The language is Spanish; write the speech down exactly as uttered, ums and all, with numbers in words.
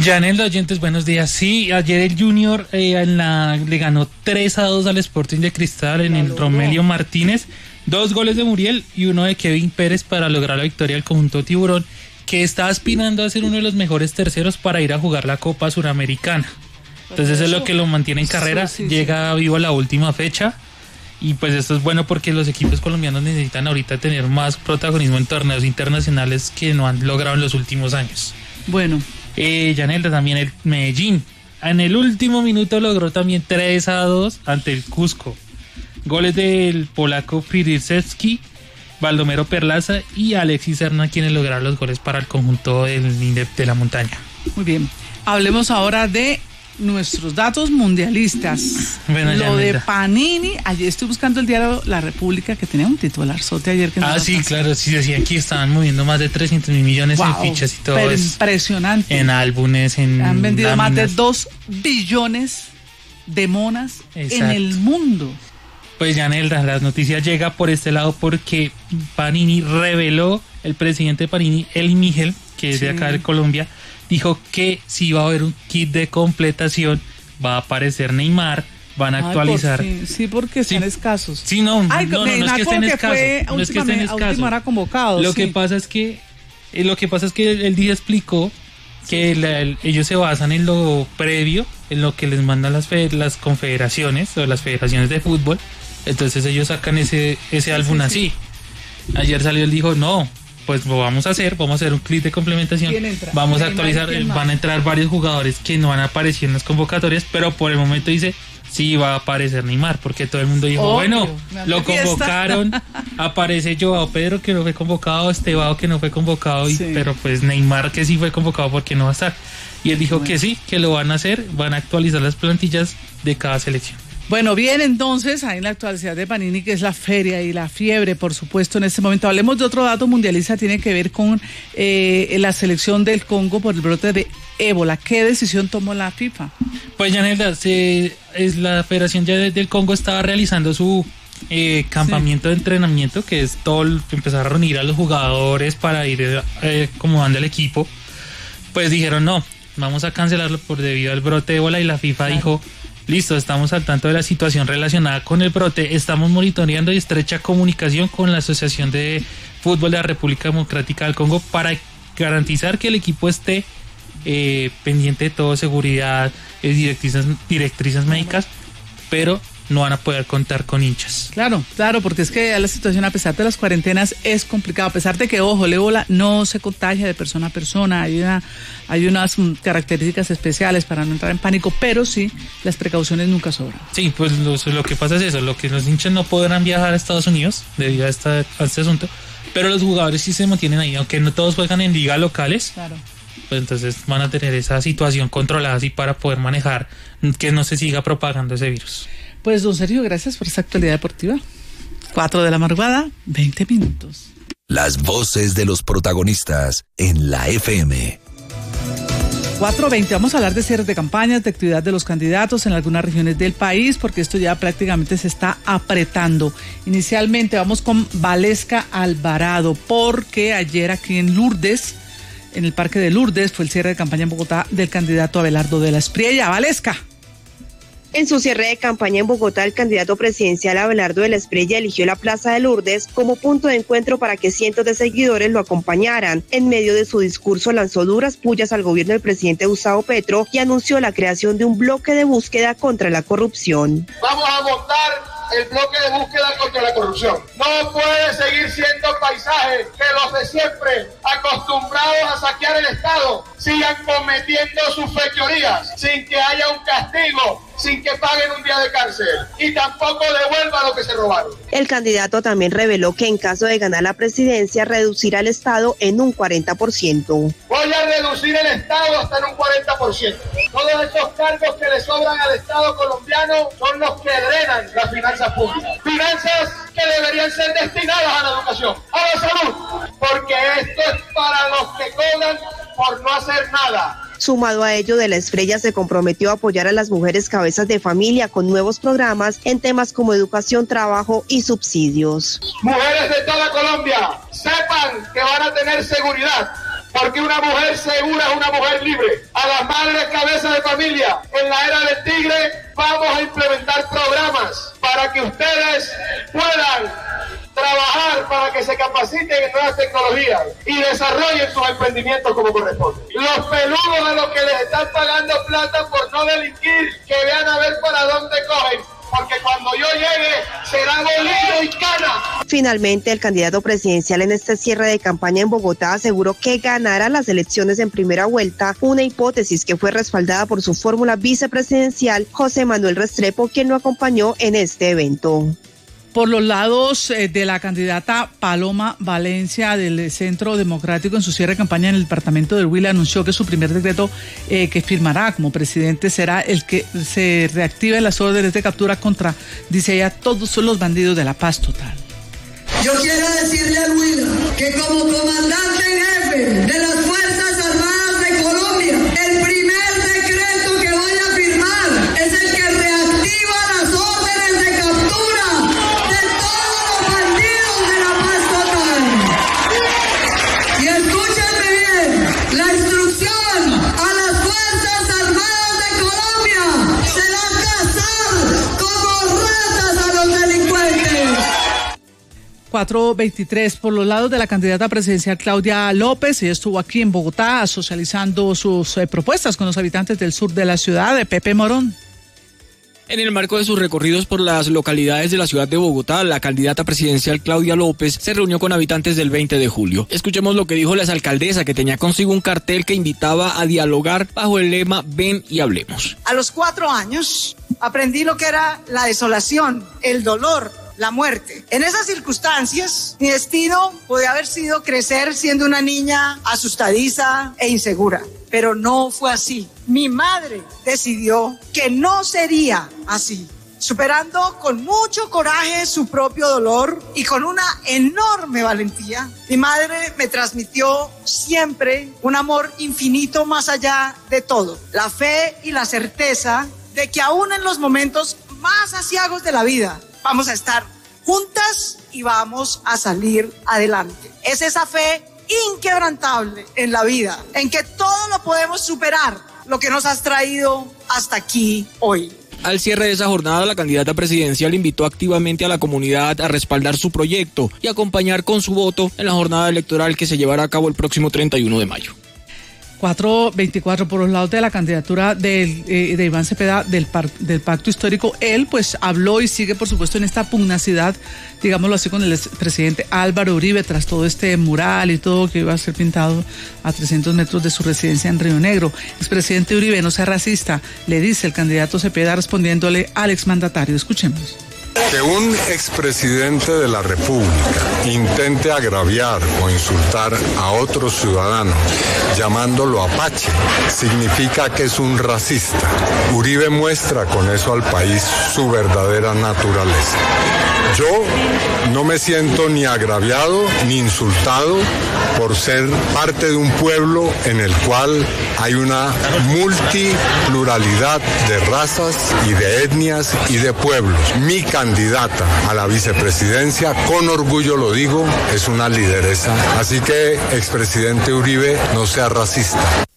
Janel, oyentes, buenos días. Sí, ayer el Junior eh, en la, le ganó tres a dos al Sporting de Cristal en el Romelio Martínez. Dos goles de Muriel y uno de Kevin Pérez para lograr la victoria del conjunto tiburón, que está aspirando a ser uno de los mejores terceros para ir a jugar la Copa Suramericana. Entonces eso es lo que lo mantiene en carrera, sí, sí, llega sí. vivo a la última fecha. Y pues esto es bueno porque los equipos colombianos necesitan ahorita tener más protagonismo en torneos internacionales que no han logrado en los últimos años. Bueno. Eh, Janelda, también el Medellín. En el último minuto logró también tres a dos ante el Cusco. Goles del polaco Fridzewski, Baldomero Perlaza y Alexis Serna, quienes lograron los goles para el conjunto del, de, de la montaña. Muy bien. Hablemos ahora de nuestros datos mundialistas. Bueno, lo de Panini, ayer estoy buscando el diario La República, que tenía un titular sote ayer que no Ah, sí, claro, sí, decía aquí estaban moviendo más de trescientos mil millones wow, en fichas y todo pero eso. Impresionante. En álbumes, en han vendido láminas. Más de dos billones de monas Exacto. en el mundo. Pues Janelda, las noticias llegan por este lado porque Panini reveló, el presidente de Panini, Eli Miguel, que es sí. de acá de Colombia, dijo que si va a haber un kit de completación, va a aparecer Neymar, van a Ay, actualizar. Por sí, sí, porque están sí. escasos. Sí, no, Ay, no, no, no, no es que estén escasos. No es que estén escasos. Convocado, lo sí. que pasa es que eh, lo que pasa es que el día explicó que la, el, ellos se basan en lo previo, en lo que les mandan las fe, las confederaciones o las federaciones de fútbol. Entonces ellos sacan ese ese álbum sí, sí, así. Sí. Ayer salió él dijo, no, pues lo vamos a hacer, vamos a hacer un clip de complementación, vamos a actualizar, van a entrar varios jugadores que no van a aparecer en las convocatorias, pero por el momento dice, sí va a aparecer Neymar, porque todo el mundo dijo, Obvio, bueno, lo convocaron, aparece Joao Pedro que no fue convocado, Estevao que no fue convocado, y, sí. pero pues Neymar que sí fue convocado porque no va a estar. Y él dijo bueno. que sí, que lo van a hacer, van a actualizar las plantillas de cada selección. Bueno, bien, entonces, ahí en la actualidad de Panini, que es la feria y la fiebre, por supuesto, en este momento. Hablemos de otro dato mundialista, tiene que ver con eh, la selección del Congo por el brote de ébola. ¿Qué decisión tomó la FIFA? Pues, Janelda, se, es la Federación ya del Congo estaba realizando su eh, campamento sí. de entrenamiento, que es todo el, empezar a reunir a los jugadores para ir eh, acomodando el equipo. Pues dijeron, no, vamos a cancelarlo por debido al brote de ébola, y la FIFA claro. dijo... Listo, estamos al tanto de la situación relacionada con el brote, estamos monitoreando y estrecha comunicación con la Asociación de Fútbol de la República Democrática del Congo para garantizar que el equipo esté eh, pendiente de todo, seguridad, eh, directrices, directrices médicas, pero no van a poder contar con hinchas. Claro, claro, porque es que la situación, a pesar de las cuarentenas, es complicada, a pesar de que, ojo, el ébola no se contagia de persona a persona, hay una, hay unas características especiales para no entrar en pánico, pero sí, las precauciones nunca sobran. Sí, pues lo, lo que pasa es eso, lo que los hinchas no podrán viajar a Estados Unidos debido a, esta, a este asunto, pero los jugadores sí se mantienen ahí, aunque no todos juegan en ligas locales. Claro. Pues entonces van a tener esa situación controlada así para poder manejar que no se siga propagando ese virus. Pues, don Sergio, gracias por esta actualidad deportiva. Cuatro de la madrugada, veinte minutos. Las voces de los protagonistas en la F M. cuatro veinte, vamos a hablar de cierres de campañas, de actividad de los candidatos en algunas regiones del país, porque esto ya prácticamente se está apretando. Inicialmente vamos con Valesca Alvarado, porque ayer aquí en Lourdes, en el Parque de Lourdes, fue el cierre de campaña en Bogotá del candidato Abelardo de la Espriella. Valesca. En su cierre de campaña en Bogotá, el candidato presidencial Abelardo de la Espriella eligió la Plaza de Lourdes como punto de encuentro para que cientos de seguidores lo acompañaran. En medio de su discurso lanzó duras pullas al gobierno del presidente Gustavo Petro y anunció la creación de un bloque de búsqueda contra la corrupción. Vamos a montar el bloque de búsqueda contra la corrupción. No puede seguir siendo paisaje que los de siempre, acostumbrados a saquear el Estado, sigan cometiendo sus fechorías sin que haya un castigo, sin que paguen un día de cárcel y tampoco devuelvan lo que se robaron. El candidato también reveló que en caso de ganar la presidencia reducirá el Estado en un cuarenta por ciento. Voy a reducir el Estado hasta en un cuarenta por ciento. Todos esos cargos que le sobran al Estado colombiano son los que drenan las finanzas públicas. Finanzas que deberían ser destinadas a la educación, a la salud, porque esto es para los que cobran por no hacer nada. Sumado a ello, de la Espriella se comprometió a apoyar a las mujeres cabezas de familia con nuevos programas en temas como educación, trabajo y subsidios. Mujeres de toda Colombia, sepan que van a tener seguridad, porque una mujer segura es una mujer libre. A las madres cabezas de familia, en la era del tigre, vamos a implementar programas para que ustedes puedan trabajar, para que se capaciten en nuevas tecnologías y desarrollen sus emprendimientos como corresponde. Los peludos a los que les están pagando plata por no delinquir, que vean a ver para dónde cogen, porque cuando yo llegue será bolillo y cana. Finalmente, el candidato presidencial en este cierre de campaña en Bogotá aseguró que ganará las elecciones en primera vuelta, una hipótesis que fue respaldada por su fórmula vicepresidencial José Manuel Restrepo, quien lo acompañó en este evento. Por los lados eh, de la candidata Paloma Valencia del Centro Democrático, en su cierre de campaña en el departamento del Huila, anunció que su primer decreto eh, que firmará como presidente será el que se reactive las órdenes de captura contra, dice ella, todos los bandidos de la paz total. Yo quiero decirle al Huila que como comandante en jefe de las Fuerzas Armadas de Colombia, el primer decreto que voy a firmar es el que reactiva las órdenes de captura de todos los bandidos de la paz total. Y escúchenme bien, la instrucción a las Fuerzas Armadas de Colombia será cazar como ratas a los delincuentes. cuatro veintitrés, por los lados de la candidata presidencial Claudia López, ella estuvo aquí en Bogotá socializando sus eh, propuestas con los habitantes del sur de la ciudad. De Pepe Morón. En el marco de sus recorridos por las localidades de la ciudad de Bogotá, la candidata presidencial Claudia López se reunió con habitantes del veinte de julio. Escuchemos lo que dijo la alcaldesa, que tenía consigo un cartel que invitaba a dialogar bajo el lema Ven y hablemos. A los cuatro años aprendí lo que era la desolación, el dolor, la muerte. En esas circunstancias, mi destino podía haber sido crecer siendo una niña asustadiza e insegura, pero no fue así. Mi madre decidió que no sería así, superando con mucho coraje su propio dolor y con una enorme valentía. Mi madre me transmitió siempre un amor infinito más allá de todo, la fe y la certeza de que aún en los momentos más aciagos de la vida, vamos a estar juntas y vamos a salir adelante. Es esa fe inquebrantable en la vida, en que todo lo podemos superar, lo que nos has traído hasta aquí hoy. Al cierre de esa jornada, la candidata presidencial invitó activamente a la comunidad a respaldar su proyecto y acompañar con su voto en la jornada electoral que se llevará a cabo el próximo treinta y uno de mayo. cuatro veinticuatro, por los lados de la candidatura de, eh, de Iván Cepeda del, par, del Pacto Histórico, él pues habló y sigue por supuesto en esta pugnacidad, digámoslo así, con el presidente Álvaro Uribe tras todo este mural y todo que iba a ser pintado a trescientos metros de su residencia en Río Negro. Expresidente Uribe, no sea racista, le dice el candidato Cepeda respondiéndole al exmandatario. Escuchemos. Que un expresidente de la República intente agraviar o insultar a otro ciudadano llamándolo apache significa que es un racista. Uribe muestra con eso al país su verdadera naturaleza. Yo no me siento ni agraviado ni insultado por ser parte de un pueblo en el cual hay una multipluralidad de razas y de etnias y de pueblos. Mi candidata a la vicepresidencia, con orgullo lo digo, es una lideresa. Así que, expresidente Uribe, no sea racista.